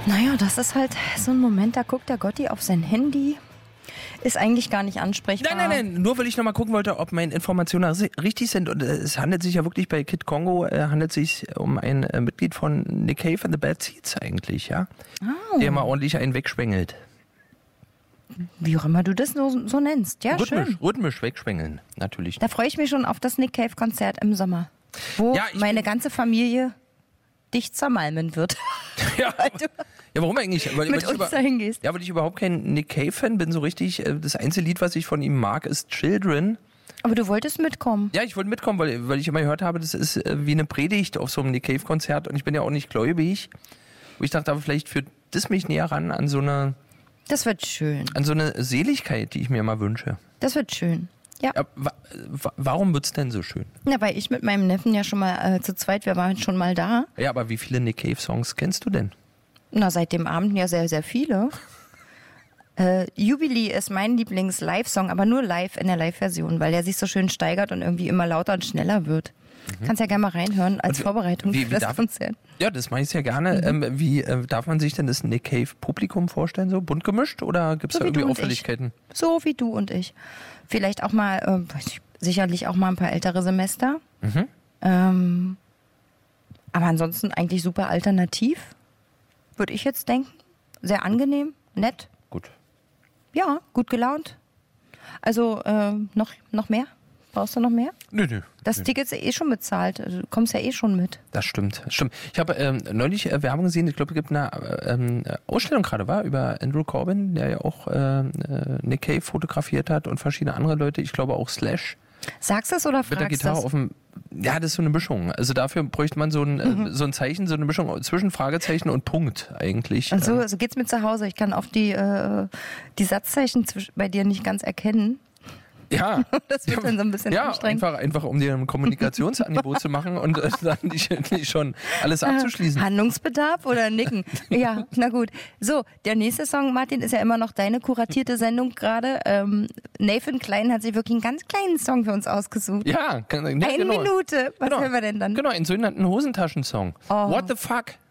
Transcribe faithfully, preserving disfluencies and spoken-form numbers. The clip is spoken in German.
Naja, das ist halt so ein Moment, da guckt der Gotti auf sein Handy. Ist eigentlich gar nicht ansprechbar. Nein, nein, nein, nur weil ich nochmal gucken wollte, ob meine Informationen richtig sind. Und es handelt sich ja wirklich bei Kid Kongo, äh, handelt sich um ein äh, Mitglied von Nick Cave and the Bad Seeds eigentlich, ja? Oh. Der mal ordentlich einen wegschwengelt. Wie auch immer du das so, so nennst. Ja, Rhythmisch, schön. rhythmisch wegschwengeln, natürlich. Da freue ich mich schon auf das Nick Cave Konzert im Sommer, wo Ja, ich meine bin- ganze Familie dich zermalmen wird. Ja, Weil du ja, warum eigentlich? Weil, mit weil uns ich über, dahin gehst. ja, weil ich überhaupt kein Nick Cave-Fan bin, so richtig. Äh, Das einzige Lied, was ich von ihm mag, ist Children. Aber du wolltest mitkommen. Ja, ich wollte mitkommen, weil, weil ich immer gehört habe, das ist äh, wie eine Predigt auf so einem Nick Cave-Konzert und ich bin ja auch nicht gläubig. Wo ich dachte, aber vielleicht führt das mich näher ran an so eine, Das wird schön. an so eine Seligkeit, die ich mir mal wünsche. Das wird schön. Ja. Ja, wa wa warum wird's denn so schön? Na, weil ich mit meinem Neffen ja schon mal äh, zu zweit, wir waren schon mal da. Ja, aber wie viele Nick Cave-Songs kennst du denn? Na, seit dem Abend ja sehr, sehr viele. Äh, Jubilee ist mein Lieblings-Live-Song, aber nur live in der Live-Version, weil der sich so schön steigert und irgendwie immer lauter und schneller wird. Mhm. Kannst ja gerne mal reinhören als Und wie- Vorbereitung wie- für wie das darf- Konzert. Ja, das mache ich sehr gerne. Mhm. Ähm, wie äh, darf man sich denn das Nick Cave-Publikum vorstellen? So bunt gemischt oder gibt's So da wie du irgendwie und ich. Auffälligkeiten? So wie du und ich. Vielleicht auch mal, äh, weiß ich, sicherlich auch mal ein paar ältere Semester. Mhm. Ähm, aber ansonsten eigentlich super alternativ, würde ich jetzt denken. Sehr angenehm, nett, Gut. ja, gut gelaunt. Also äh, noch, noch mehr? Brauchst du noch mehr? Nö, nö. Das nö. Ticket ist ja eh schon bezahlt. Also, du kommst ja eh schon mit. Das stimmt, das stimmt. Ich habe ähm, neulich äh, Werbung gesehen, ich glaube, es gibt eine äh, ähm, Ausstellung gerade, war, über Andrew Corbin, der ja auch äh, äh, Nick Cave fotografiert hat und verschiedene andere Leute, ich glaube auch Slash, Sagst du es oder mit der fragst du Gitarre es? auf dem, ja, das ist so eine Mischung. Also dafür bräuchte man so ein, Mhm. äh, so ein Zeichen, so eine Mischung zwischen Fragezeichen und Punkt eigentlich. Also, Ähm, so geht's mir zu Hause. Ich kann oft die, äh, die Satzzeichen zwisch- bei dir nicht ganz erkennen. ja. Das wird dann so ein bisschen Ja, anstrengend. einfach, einfach um dir ein Kommunikationsangebot zu machen und äh, dann nicht, nicht schon alles abzuschließen. Handlungsbedarf oder Nicken? Ja, na gut. So, der nächste Song, Martin, ist ja immer noch deine kuratierte Sendung gerade. Ähm, Nathan Klein hat sich wirklich einen ganz kleinen Song für uns ausgesucht. Ja, kann, nee, Eine genau. Minute. Was Genau. hören wir denn dann? Genau, einen sogenannten Hosentaschensong. Oh. What the fuck?